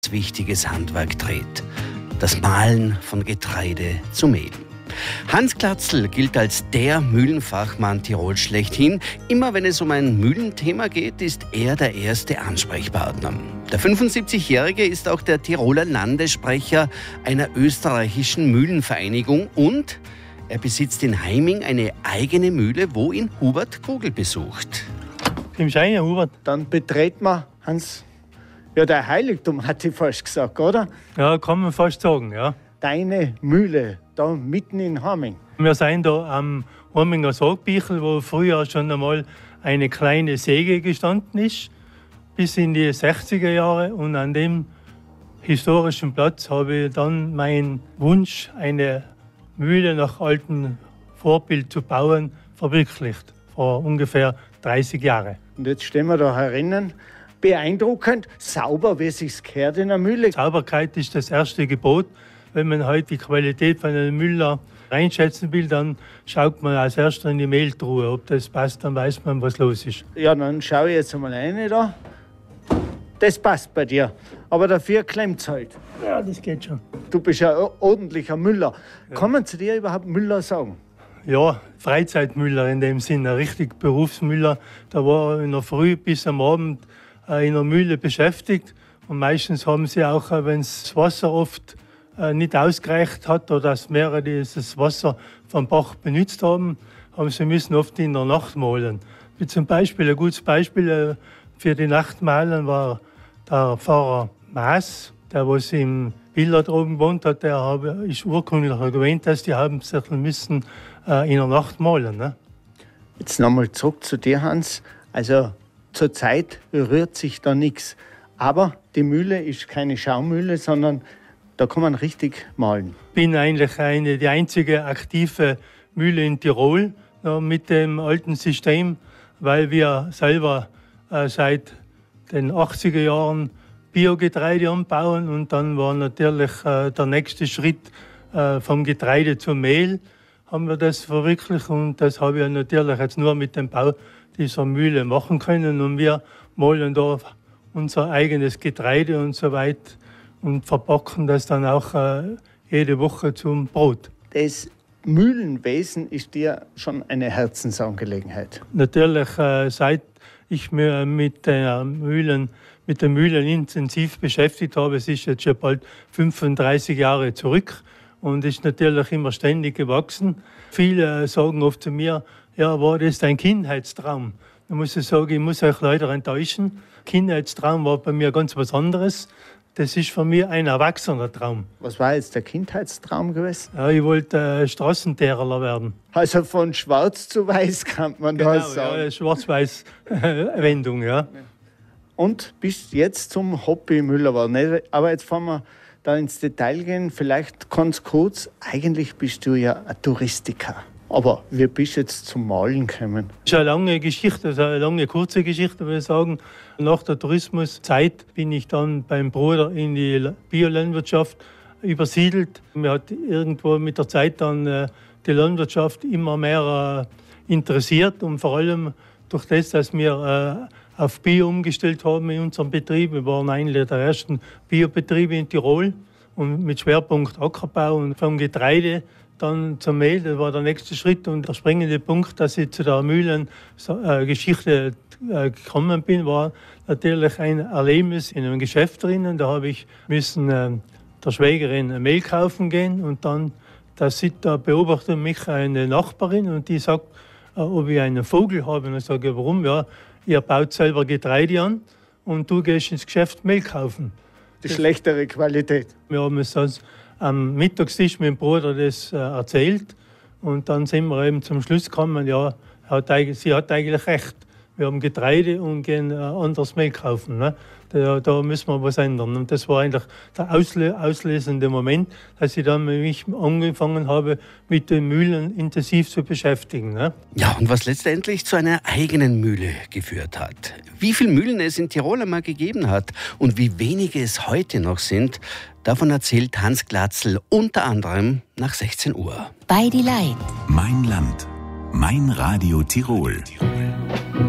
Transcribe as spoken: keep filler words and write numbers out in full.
wichtiges Handwerk dreht: das Mahlen von Getreide zu Mehl. Hans Glatzel gilt als der Mühlenfachmann Tirols schlechthin. Immer wenn es um ein Mühlenthema geht, ist er der erste Ansprechpartner. Der fünfundsiebzigjährige ist auch der Tiroler Landessprecher einer österreichischen Mühlenvereinigung und er besitzt in Heiming eine eigene Mühle, wo ihn Hubert Kugel besucht. Im Schein, Hubert. Dann betreten wir, Hans, ja, der Heiligtum, hat ich fast gesagt, oder? Ja, kann man fast sagen, ja. Deine Mühle, da mitten in Heiming. Wir sind da am Heiminger Sargbichel, wo früher schon einmal eine kleine Säge gestanden ist, bis in die sechziger Jahre. Und an dem historischen Platz habe ich dann meinen Wunsch, eine Mühle nach altem Vorbild zu bauen, verwirklicht. Vor ungefähr dreißig Jahren. Und jetzt stehen wir da herinnen. Beeindruckend, sauber, wie es sich gehört in der Mühle. Sauberkeit ist das erste Gebot. Wenn man heute die Qualität von einem Müller einschätzen will, dann schaut man als erstes in die Mehltruhe. Ob das passt, dann weiß man, was los ist. Ja, dann schaue ich jetzt einmal rein da. Das passt bei dir. Aber dafür klemmt es halt. Ja, das geht schon. Du bist ja ein ordentlicher Müller. Ja. Kann man zu dir überhaupt Müller sagen? Ja, Freizeitmüller in dem Sinne, richtig Berufsmüller. Da war er in der Früh bis am Abend in der Mühle beschäftigt. Und meistens haben sie auch, wenn das Wasser oft nicht ausgereicht hat oder dass mehrere dieses Wasser vom Bach benutzt haben, haben sie müssen oft in der Nacht mahlen. Wie zum Beispiel, ein gutes Beispiel für die Nachtmahlen war der Pfarrer Maas, der was im Billard oben gewohnt hat, der ist urkundlich gewöhnt, dass die hauptsächlich müssen in der Nacht mahlen. Ne? Jetzt nochmal zurück zu dir, Hans. Also zurzeit rührt sich da nichts. Aber die Mühle ist keine Schaumühle, sondern da kann man richtig mahlen. Ich bin eigentlich eine, die einzige aktive Mühle in Tirol äh, mit dem alten System, weil wir selber äh, seit den achtziger Jahren Biogetreide anbauen und dann war natürlich äh, der nächste Schritt äh, vom Getreide zum Mehl, haben wir das verwirklicht und das habe ich natürlich jetzt nur mit dem Bau dieser Mühle machen können und wir mahlen da unser eigenes Getreide und so weiter und verpacken das dann auch äh, jede Woche zum Brot. Das Mühlenwesen ist dir schon eine Herzensangelegenheit? Natürlich, äh, seit ich mich mit, der Mühlen, mit den Mühlen intensiv beschäftigt habe, es ist jetzt schon bald fünfunddreißig Jahre zurück und ist natürlich immer ständig gewachsen. Viele sagen oft zu mir, ja, war das dein Kindheitstraum? Da muss ich sagen, ich muss euch leider enttäuschen. Kindheitstraum war bei mir ganz was anderes. Das ist für mich ein erwachsener Traum. Was war jetzt der Kindheitstraum gewesen? Ja, ich wollte äh, Straßenteerler werden. Also von schwarz zu weiß kann man genau, das sagen. Ja, Schwarz-Weiß-Wendung, ja. Und bist jetzt zum Hobby-Müller geworden. Aber jetzt fahren wir da ins Detail gehen. Vielleicht ganz kurz. Eigentlich bist du ja ein Touristiker. Aber wie bist du jetzt zum Malen gekommen? Das ist eine lange Geschichte, also eine lange, kurze Geschichte, würde ich sagen. Nach der Tourismuszeit bin ich dann beim Bruder in die Biolandwirtschaft übersiedelt. Mir hat irgendwo mit der Zeit dann äh, die Landwirtschaft immer mehr äh, interessiert und vor allem durch das, dass wir äh, auf Bio umgestellt haben in unserem Betrieb. Wir waren einer der ersten Biobetriebe in Tirol und mit Schwerpunkt Ackerbau und vom Getreide dann zum Mehl, das war der nächste Schritt und der springende Punkt, dass ich zu der Mühlengeschichte äh, gekommen bin, war natürlich ein Erlebnis in einem Geschäft drinnen. Da habe ich müssen äh, der Schwägerin Mehl kaufen gehen und dann da, sieht, da beobachtet mich eine Nachbarin und die sagt, äh, ob ich einen Vogel habe. Und ich sage, warum? Ja, ihr baut selber Getreide an und du gehst ins Geschäft Mehl kaufen. Die schlechtere Qualität. Wir haben es sonst am Mittagstisch mit dem Bruder das äh, erzählt und dann sind wir eben zum Schluss gekommen, ja, hat, sie hat eigentlich recht. Wir haben Getreide und gehen äh, anderes Mehl kaufen. Ne? Da, da müssen wir was ändern. Und das war eigentlich der auslö- auslösende Moment, dass ich dann mich angefangen habe, mit den Mühlen intensiv zu beschäftigen. Ne? Ja, und was letztendlich zu einer eigenen Mühle geführt hat. Wie viele Mühlen es in Tirol einmal gegeben hat und wie wenige es heute noch sind, davon erzählt Hans Glatzel unter anderem nach sechzehn Uhr. Bei die Leid. Mein Land. Mein Radio Tirol.